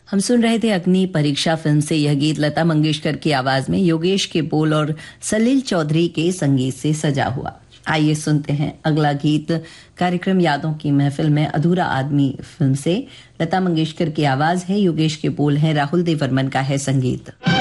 हम सुन रहे थे अग्नि परीक्षा फिल्म से यह गीत लता मंगेशकर की आवाज में योगेश के बोल और सलील चौधरी के संगीत से सजा हुआ। आइए सुनते हैं अगला गीत कार्यक्रम यादों की महफिल में अधूरा आदमी फिल्म से। लता मंगेशकर की आवाज है, योगेश के बोल हैं, राहुल देव बर्मन का है संगीत।